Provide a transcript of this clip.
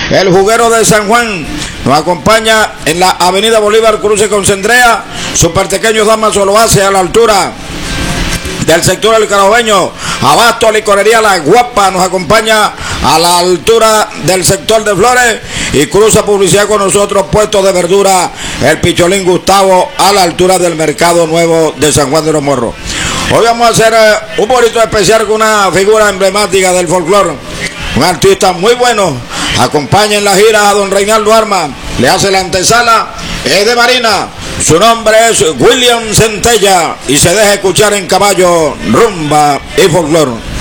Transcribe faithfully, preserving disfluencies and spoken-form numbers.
el juguero de San Juan. Nos acompaña en la avenida Bolívar, cruce con Cendrea. Super Tequeño Damaso lo hace a la altura del sector del Carabeño. Abasto Licorería La Guapa nos acompaña a la altura del sector de Flores y cruza publicidad con nosotros, puestos de verdura el Picholín Gustavo a la altura del Mercado Nuevo de San Juan de los Morros. Hoy vamos a hacer uh, un bonito especial con una figura emblemática del folclore, un artista muy bueno. Acompaña en la gira a don Reinaldo Arma, le hace la antesala, es de Marina. Su nombre es William Centella y se deja escuchar en caballo, rumba y folclore.